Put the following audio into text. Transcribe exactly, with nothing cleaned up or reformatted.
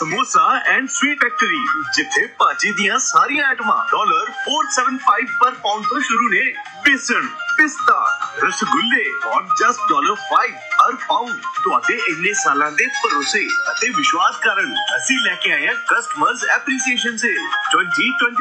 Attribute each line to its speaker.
Speaker 1: Samosa and sweet factory, जिथे भाजी दियां सारियां आइटमां डॉलर फोर सेवन फाइव पर पाउंड तो शुरू ने। बेसन, पिस्ता, रसगुल्ले और जस्ट डॉलर फाइव हर पाउंड। तुहाडे इन्ने सालां दे भरोसे अते विश्वास कारण असीं लेके आए हैं customers appreciation cell twenty twenty